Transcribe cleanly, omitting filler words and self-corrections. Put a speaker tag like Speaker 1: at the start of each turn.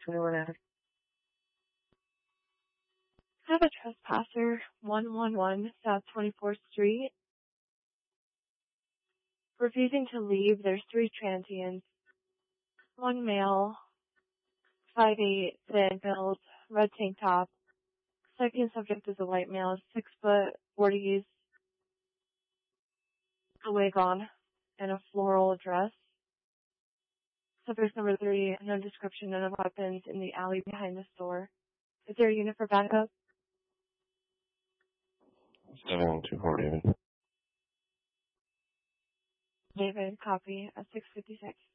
Speaker 1: 21. I have a trespasser, 111 South 24th Street. Refusing to leave, there's 3 transients. 1 male, 5'8", thin build, red tank top. Second subject is a white male, 6 foot, 40s, a wig on, and a floral dress. Subject number 3, no description, none of weapons in the alley behind the store. Is there a unit for backup?
Speaker 2: 724 David.
Speaker 1: David, copy at 6:56.